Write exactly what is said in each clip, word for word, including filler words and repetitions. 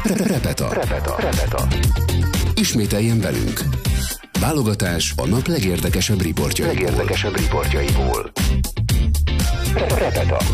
Repeta. Repeta. Repeta. Ismételjen velünk. Válogatás a nap legérdekesebb riportjaiból. Legérdekesebb riportjaiból. Repeta.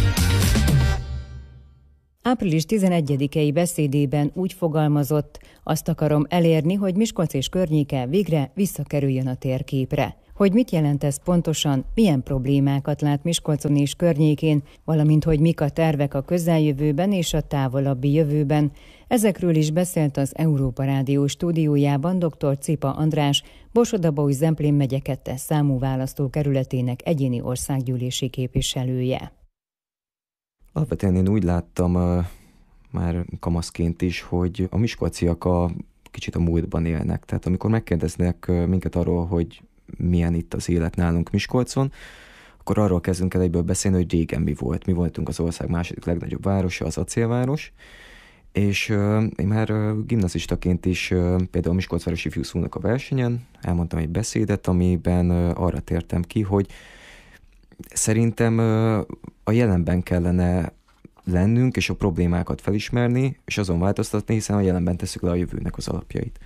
április tizenegyedikei beszédében úgy fogalmazott, azt akarom elérni, hogy Miskolc és környéke végre visszakerüljön a térképre. Hogy mit jelent ez pontosan, milyen problémákat lát Miskolcon és környékén, valamint hogy mik a tervek a közeljövőben és a távolabbi jövőben. Ezekről is beszélt az Európa Rádió stúdiójában dr. Cipa András, Borsod-Abaúj-Zemplén megye kettes számú választókerületének egyéni országgyűlési képviselője. Alapvetően én úgy láttam uh, már kamaszként is, hogy a miskolciak a kicsit a múltban élnek. Tehát amikor megkérdeznek uh, minket arról, hogy milyen itt az élet nálunk Miskolcon, akkor arról kezdünk el egyből beszélni, hogy régen mi volt. Mi voltunk az ország második legnagyobb városa, az acélváros, és uh, én már uh, gimnazistaként is uh, például a Miskolcvárosi Ifjúszónak a versenyen elmondtam egy beszédet, amiben uh, arra tértem ki, hogy szerintem uh, a jelenben kellene lennünk, és a problémákat felismerni, és azon változtatni, hiszen a jelenben tesszük le a jövőnek az alapjait.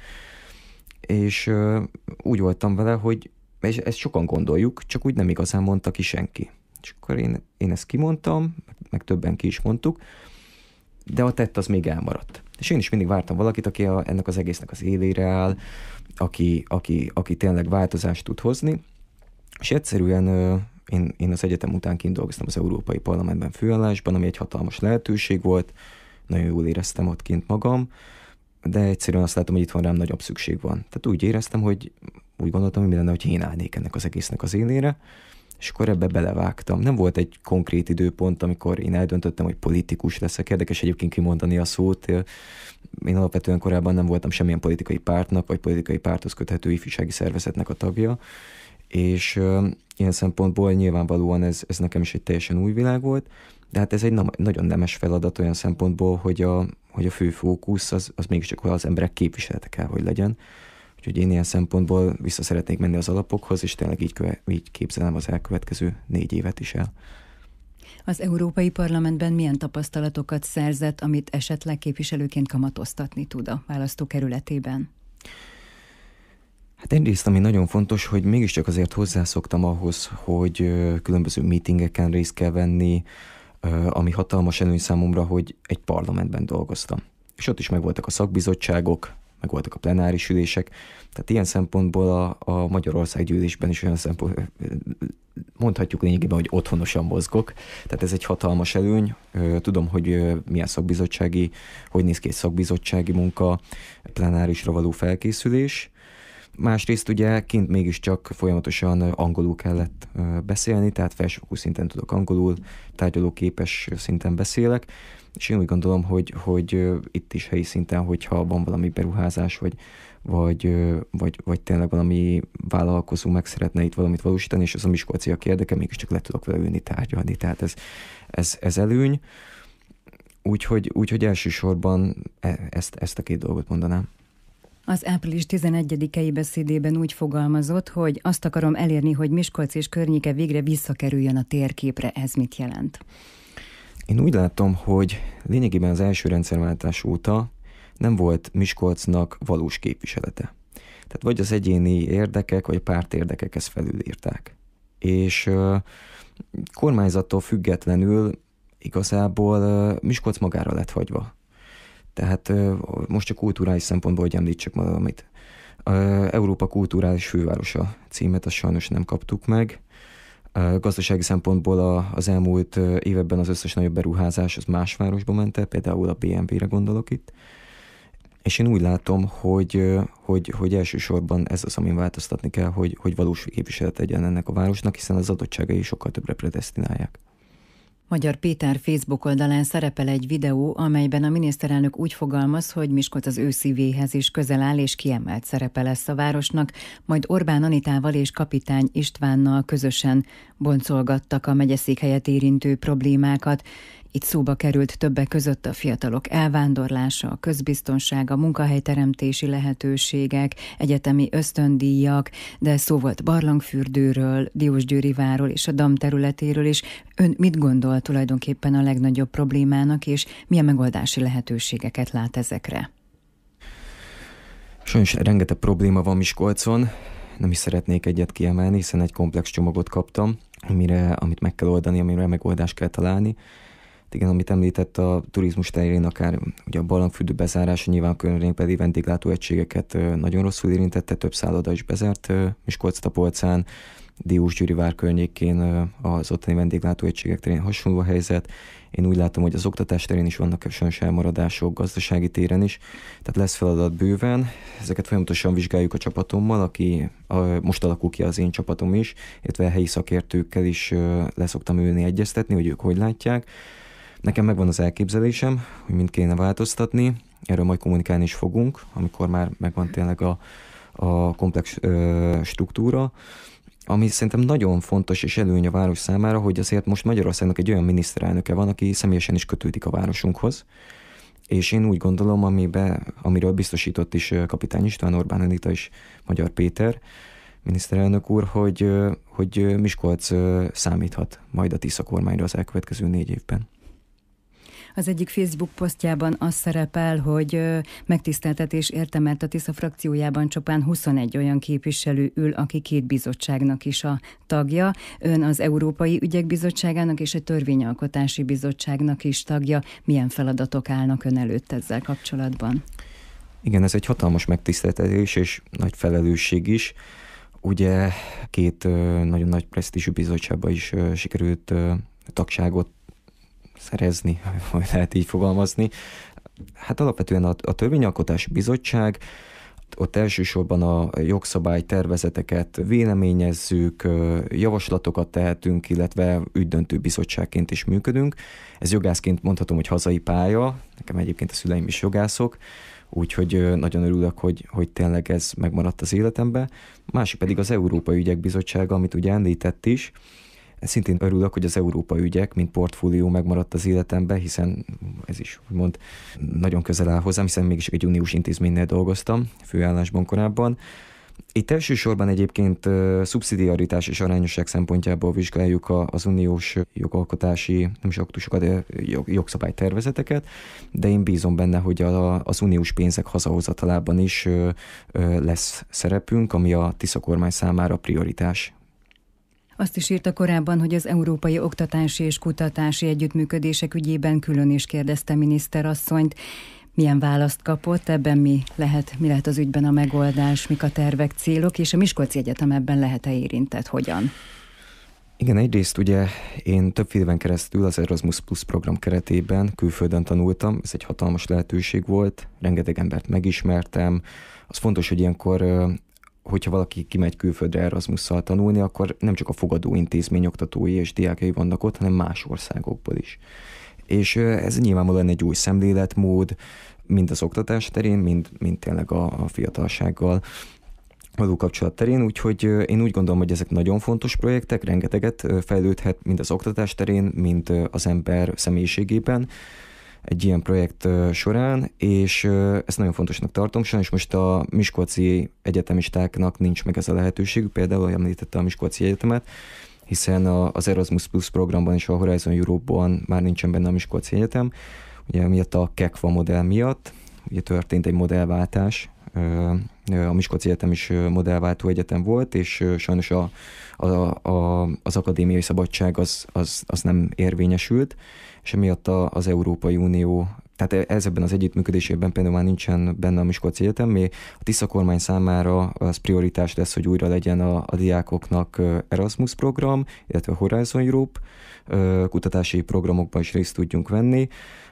És uh, úgy voltam vele, hogy és ezt sokan gondoljuk, csak úgy nem igazán mondta ki senki. És akkor én, én ezt kimondtam, meg többen ki is mondtuk, de a tett az még elmaradt. És én is mindig vártam valakit, aki a, ennek az egésznek az élére áll, aki, aki, aki tényleg változást tud hozni, és egyszerűen uh, én, én az egyetem után kint dolgoztam az Európai Parlamentben főállásban, ami egy hatalmas lehetőség volt, nagyon jól éreztem ott kint magam, de egyszerűen azt látom, hogy itt van rám nagyobb szükség van. Tehát úgy éreztem, hogy úgy gondoltam, hogy mi lenne, hogy én állnék ennek az egésznek az élére, és akkor ebbe belevágtam. Nem volt egy konkrét időpont, amikor én eldöntöttem, hogy politikus leszek. Érdekes egyébként kimondani a szót. Én alapvetően korábban nem voltam semmilyen politikai pártnak, vagy politikai párthoz köthető ifjúsági szervezetnek a tagja, és uh, ilyen szempontból nyilvánvalóan ez, ez nekem is egy teljesen új világ volt, de hát ez egy na- nagyon nemes feladat olyan szempontból, hogy a, hogy a fő fókusz az, az mégiscsak az emberek képviselete kell, hogy legyen. Úgyhogy én ilyen szempontból vissza szeretnék menni az alapokhoz, és tényleg így, köve- így képzelem az elkövetkező négy évet is el. Az Európai Parlamentben milyen tapasztalatokat szerzett, amit esetleg képviselőként kamatoztatni tud a választókerületében? Hát egyrészt, ami nagyon fontos, hogy mégiscsak azért hozzászoktam ahhoz, hogy különböző meetingeken részt kell venni, ami hatalmas előny számomra, hogy egy parlamentben dolgoztam. És ott is megvoltak a szakbizottságok, megvoltak a plenáris ülések, tehát ilyen szempontból a, a Magyarország gyűlésben is olyan szempont, mondhatjuk lényegében, hogy otthonosan mozgok, tehát ez egy hatalmas előny. Tudom, hogy milyen szakbizottsági, hogy néz ki egy szakbizottsági munka, plenárisra való felkészülés. Másrészt ugye kint mégiscsak folyamatosan angolul kellett beszélni, tehát felsőfokú szinten tudok angolul, tárgyalóképes szinten beszélek, és én úgy gondolom, hogy, hogy itt is helyi szinten, hogyha van valami beruházás, vagy, vagy, vagy, vagy tényleg valami vállalkozó meg szeretne itt valamit valósítani, és az a miskolciak érdeke, mégiscsak le tudok vele ülni, tárgyalni, tehát ez, ez, ez előny. Úgyhogy, úgyhogy elsősorban ezt, ezt a két dolgot mondanám. Az április tizenegyedikei beszédében úgy fogalmazott, hogy azt akarom elérni, hogy Miskolc és környéke végre visszakerüljön a térképre. Ez mit jelent? Én úgy látom, hogy lényegében az első rendszerváltás óta nem volt Miskolcnak valós képviselete. Tehát vagy az egyéni érdekek, vagy a párt érdekek ezt felülírták. És uh, kormányzattól függetlenül igazából uh, Miskolc magára lett hagyva. Tehát uh, most csak kulturális szempontból, hogy említsek valamit. Uh, Európa kulturális fővárosa címet azt sajnos nem kaptuk meg. Uh, gazdasági szempontból a, az elmúlt uh, években az összes nagyobb beruházás az más városba ment el, például a bé em vé-re gondolok itt. És én úgy látom, hogy, uh, hogy, hogy elsősorban ez az, amin változtatni kell, hogy, hogy valós képviselet legyen ennek a városnak, hiszen az adottságai sokkal többre predesztinálják. Magyar Péter Facebook oldalán szerepel egy videó, amelyben a miniszterelnök úgy fogalmaz, hogy Miskolc az ő szívéhez is közel áll, és kiemelt szerepe lesz a városnak, majd Orbán Anitával és Kapitány Istvánnal közösen boncolgattak a megyeszékhelyet érintő problémákat. Itt szóba került többek között a fiatalok elvándorlása, a közbiztonság, a munkahelyteremtési lehetőségek, egyetemi ösztöndíjak, de szó volt Barlangfürdőről, Diósgyőriváról és a dam területéről is. Ön mit gondol tulajdonképpen a legnagyobb problémának, és milyen megoldási lehetőségeket lát ezekre? Sajnos rengeteg probléma van Miskolcon, nem is szeretnék egyet kiemelni, hiszen egy komplex csomagot kaptam, amire, amit meg kell oldani, amire megoldást kell találni. Igen, amit említett a turizmus terén, akár ugye a Barlangfürdő bezárása, nyilván környékbeli vendéglátóegységeket nagyon rosszul érintette, több szálloda is bezárt Miskolc-Tapolcán, Diósgyőri-vár környékén az ottani vendéglátóegységek terén hasonló a helyzet. Én úgy látom, hogy az oktatás terén is vannak sajnos elmaradások, gazdasági téren is, tehát lesz feladat bőven. Ezeket folyamatosan vizsgáljuk a csapatommal, aki a, most alakul ki az én csapatom is, illetve a helyi szakértőkkel is leszoktam ülni, egyeztetni, hogy ők hogy látják. Nekem megvan az elképzelésem, hogy mind kéne változtatni, erről majd kommunikálni is fogunk, amikor már megvan tényleg a, a komplex ö, struktúra, ami szerintem nagyon fontos és előny a város számára, hogy azért most Magyarországnak egy olyan miniszterelnöke van, aki személyesen is kötődik a városunkhoz, és én úgy gondolom, amiben, amiről biztosított is kapitány István, Orbán Anita és Magyar Péter, miniszterelnök úr, hogy, hogy Miskolc számíthat majd a Tisza kormányra az elkövetkező négy évben. Az egyik Facebook posztjában az szerepel, hogy megtiszteltetés érte, mert a Tisza frakciójában csupán huszonegy olyan képviselő ül, aki két bizottságnak is a tagja. Ön az Európai Ügyek Bizottságának és a Törvényalkotási Bizottságnak is tagja. Milyen feladatok állnak ön előtt ezzel kapcsolatban? Igen, ez egy hatalmas megtiszteltetés és nagy felelősség is. Ugye két nagyon nagy presztízsű bizottságban is sikerült tagságot szerezni, hogy lehet így fogalmazni. Hát alapvetően a, a Törvényalkotási Bizottság, ott elsősorban a jogszabálytervezeteket véleményezzük, javaslatokat tehetünk, illetve ügydöntő bizottságként is működünk. Ez jogászként mondhatom, hogy hazai pálya, nekem egyébként a szüleim is jogászok, úgyhogy nagyon örülök, hogy, hogy tényleg ez megmaradt az életemben. Másik pedig az Európai Ügyek Bizottsága, amit ugye említett is. Szintén örülök, hogy az Európai Ügyek, mint portfólió megmaradt az életemben, hiszen ez is úgymond nagyon közel áll hozzám, hiszen mégis egy uniós intézménynél dolgoztam, főállásban korábban. Itt elsősorban egyébként szubszidiaritás és arányosság szempontjából vizsgáljuk az uniós jogalkotási, nem is aktusokat, de jogszabálytervezeteket, de én bízom benne, hogy az uniós pénzek hazahozatalában is lesz szerepünk, ami a Tisza kormány számára prioritás. Azt is írta korábban, hogy az európai oktatási és kutatási együttműködések ügyében külön is kérdezte miniszterasszonyt. Milyen választ kapott, ebben mi lehet, mi lehet az ügyben a megoldás, mik a tervek, célok, és a Miskolci Egyetem ebben lehet-e érintett, hogyan? Igen, egyrészt ugye én több éven keresztül az Erasmus Plus program keretében külföldön tanultam, ez egy hatalmas lehetőség volt, rengeteg embert megismertem. Az fontos, hogy ilyenkor, hogyha valaki kimegy külföldre Erasmusszal tanulni, akkor nem csak a fogadó intézmény oktatói és diákjai vannak ott, hanem más országokból is. És ez nyilvánvalóan egy új szemléletmód, mind az oktatás terén, mind, mind tényleg a, a fiatalsággal való kapcsolat terén, úgyhogy én úgy gondolom, hogy ezek nagyon fontos projektek, rengeteget fejlődhet mind az oktatás terén, mind az ember személyiségében egy ilyen projekt során, és ezt nagyon fontosnak tartom. Sajnos most a miskolci egyetemistáknak nincs meg ez a lehetőségük, például említette a Miskolci Egyetemet, hiszen az Erasmus Plus programban és a Horizon Europe-ban már nincsen benne a Miskolci Egyetem. Ugye miatt a KEKVA modell miatt ugye történt egy modellváltás. A Miskolci Egyetem is modellváltó egyetem volt, és sajnos a, a, a, az akadémiai szabadság az, az, az nem érvényesült, és emiatt az Európai Unió, tehát ez ebben az együttműködésében például már nincsen benne a Miskolci Egyetem, mi a Tisza kormány számára az prioritás lesz, hogy újra legyen a, a diákoknak Erasmus program, illetve Horizon Europe kutatási programokban is részt tudjunk venni.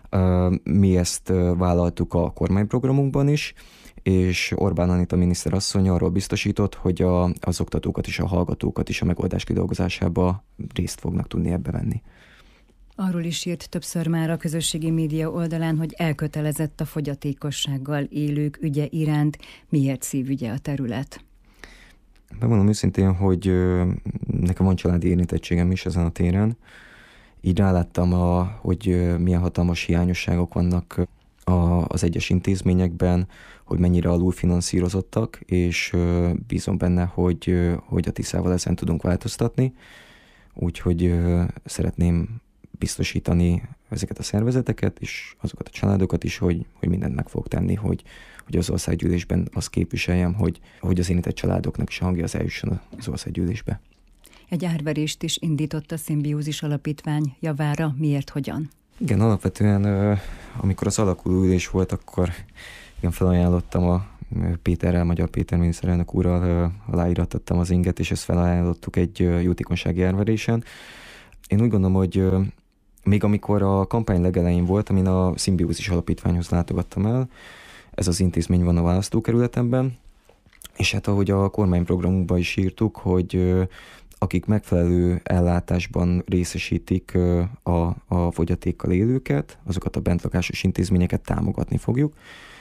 Mi ezt vállaltuk a kormányprogramunkban is, és Orbán Anita miniszterasszony arról biztosított, hogy a, az oktatókat és a hallgatókat is a megoldás kidolgozásába részt fognak tudni ebbe venni. Arról is írt többször már a közösségi média oldalán, hogy elkötelezett a fogyatékossággal élők ügye iránt. Miért szívügye a terület? Bemondom őszintén, hogy nekem van családi érintettségem is ezen a téren, Így ráláttam, a, hogy milyen hatalmas hiányosságok vannak a, az egyes intézményekben, hogy mennyire alulfinanszírozottak, és bízom benne, hogy, hogy a Tiszával ezen tudunk változtatni. Úgyhogy szeretném biztosítani ezeket a szervezeteket, és azokat a családokat is, hogy, hogy mindent meg fogok tenni, hogy, hogy az országgyűlésben azt képviseljem, hogy, hogy az érintett családoknak is hangja az eljusson az országgyűlésbe. Egy árverést is indított a Szimbiózis Alapítvány javára. Miért, hogyan? Igen, alapvetően amikor az alakuló ülés volt, akkor igen, felajánlottam a Péterrel, Magyar Péter miniszterelnök úrral, aláírattattam az inget, és ezt felajánlottuk egy jótékonysági árverésen. Én úgy gondolom, hogy még amikor a kampány legelején volt, amin a Szimbiózis Alapítványhoz látogattam el, ez az intézmény van a választókerületemben, és hát ahogy a kormányprogramunkban is írtuk, hogy akik megfelelő ellátásban részesítik a, a fogyatékkal élőket, azokat a bentlakásos intézményeket támogatni fogjuk,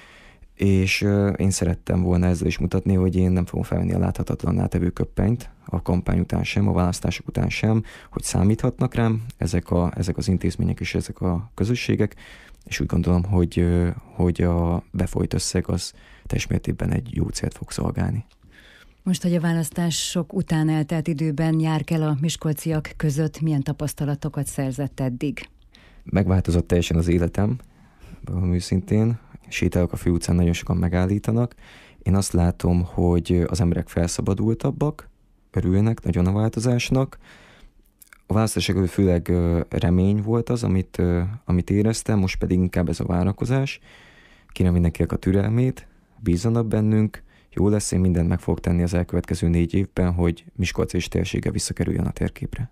és én szerettem volna ezzel is mutatni, hogy én nem fogom felvenni a láthatatlanná tevő köppenyt a kampány után sem, a választások után sem, hogy számíthatnak rám ezek, a, ezek az intézmények és ezek a közösségek, és úgy gondolom, hogy, hogy a befolyt összeg az teljes mértékben egy jó célt fog szolgálni. Most, hogy a választások után eltelt időben jár el a miskolciak között, milyen tapasztalatokat szerzett eddig? Megváltozott teljesen az életem, őszintén. Sétálok a főutcán, nagyon sokan megállítanak. Én azt látom, hogy az emberek felszabadultabbak, örülnek nagyon a változásnak. A választások előtt főleg remény volt az, amit, amit éreztem, most pedig inkább ez a várakozás. Kérem mindenkinek a türelmét, bízzanak bennünk, jó lesz, én mindent meg fogok tenni az elkövetkező négy évben, hogy Miskolc és térsége visszakerüljön a térképre.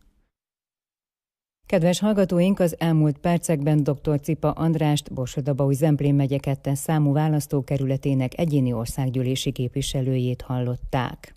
Kedves hallgatóink, az elmúlt percekben dr. Cipa Andrást, Borsod-Abaúj-Zemplén megye kettes számú választókerületének egyéni országgyűlési képviselőjét hallották.